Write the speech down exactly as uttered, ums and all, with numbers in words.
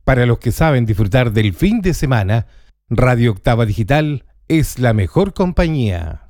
Para los que saben disfrutar del fin de semana, Radio Octava Digital es la mejor compañía.